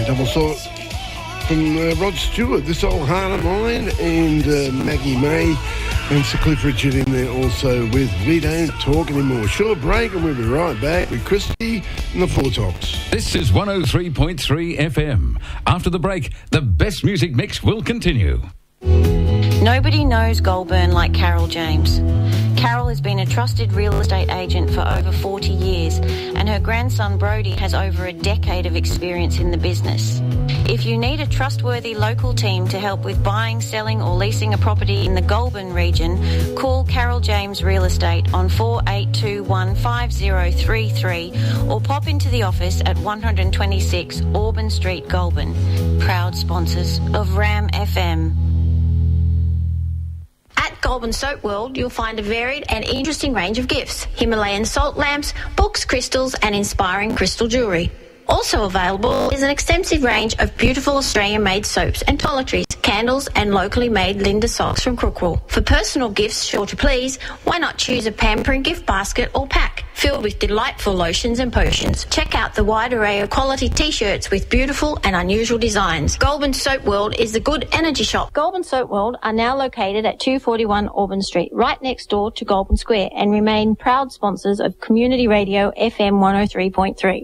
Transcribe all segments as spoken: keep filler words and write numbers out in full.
double thought from uh, Rod Stewart, This Old Heart of Mine, and uh, Maggie May, and Sir Cliff Richard in there also with We Don't Talk Anymore. Short break, and we'll be right back with Christy and the Four Tops. This is one oh three point three F M. After the break, the best music mix will continue. Nobody knows Goulburn like Carol James. Carol has been a trusted real estate agent for over forty years, and her grandson Brody has over a decade of experience in the business. If you need a trustworthy local team to help with buying, selling or leasing a property in the Goulburn region, call Carol James Real Estate on four eight two one, five oh three three or pop into the office at one twenty-six Auburn Street, Goulburn. Proud sponsors of Ram F M. At Goulburn Soap World, you'll find a varied and interesting range of gifts: Himalayan salt lamps, books, crystals and inspiring crystal jewellery. Also available is an extensive range of beautiful Australian-made soaps and toiletries, candles and locally made Linda socks from Crookwell. For personal gifts sure to please, why not choose a pampering gift basket or pack filled with delightful lotions and potions. Check out the wide array of quality t-shirts with beautiful and unusual designs. Goulburn Soap World is the good energy shop. Goulburn Soap World are now located at two forty-one Auburn Street, right next door to Goulburn Square, and remain proud sponsors of Community Radio F M one oh three point three.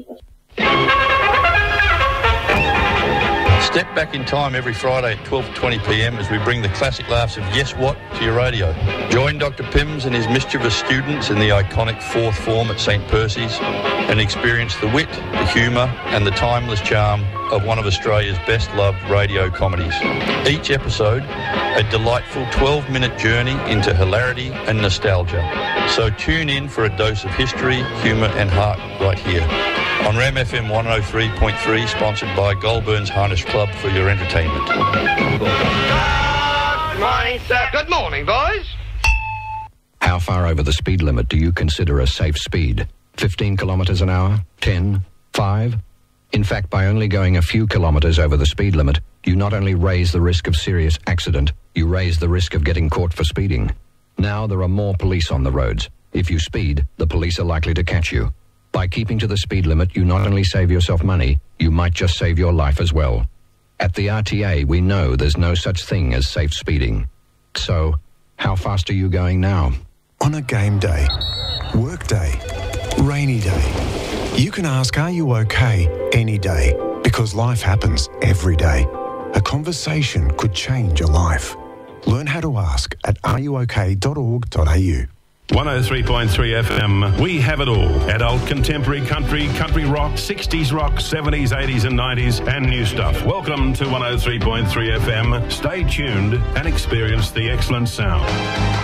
Step back in time every Friday at twelve twenty p m as we bring the classic laughs of Yes What to your radio. Join Doctor Pims and his mischievous students in the iconic fourth form at Saint Percy's and experience the wit, the humour and the timeless charm of one of Australia's best-loved radio comedies. Each episode, a delightful twelve-minute journey into hilarity and nostalgia. So tune in for a dose of history, humour and heart right here on Ram F M one oh three point three, sponsored by Goulburn's Harness Club for your entertainment. Good morning, sir. Good morning, boys. How far over the speed limit do you consider a safe speed? fifteen kilometres an hour? ten? five? In fact, by only going a few kilometres over the speed limit, you not only raise the risk of serious accident, you raise the risk of getting caught for speeding. Now there are more police on the roads. If you speed, the police are likely to catch you. By keeping to the speed limit, you not only save yourself money, you might just save your life as well. At the R T A, we know there's no such thing as safe speeding. So, how fast are you going now? On a game day, work day, rainy day, you can ask, are you okay, any day, because life happens every day. A conversation could change your life. Learn how to ask at are you okay dot org dot a u. one oh three point three F M, we have it all. Adult, contemporary, country, country rock, sixties rock, seventies, eighties and nineties, and new stuff. Welcome to one oh three point three F M. Stay tuned and experience the excellent sound.